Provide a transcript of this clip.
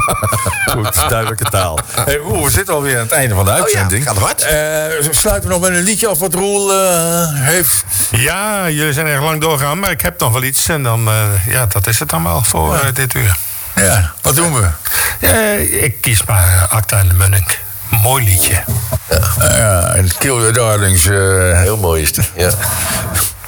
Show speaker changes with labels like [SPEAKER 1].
[SPEAKER 1] Goed, duidelijke taal. Hey, Roel, we zitten alweer aan het einde van de uitzending.
[SPEAKER 2] Gaat hard.
[SPEAKER 1] Sluiten we nog met een liedje of wat Roel heeft?
[SPEAKER 3] Ja, jullie zijn erg lang doorgegaan, maar ik heb nog wel iets. En dan, dat is het dan wel voor dit uur.
[SPEAKER 1] Ja, wat doen we?
[SPEAKER 3] Ik kies maar Acta en de Munnik. Mooi liedje.
[SPEAKER 1] Ja, en Kill Your Darlings.
[SPEAKER 2] Heel mooi is het. Ja.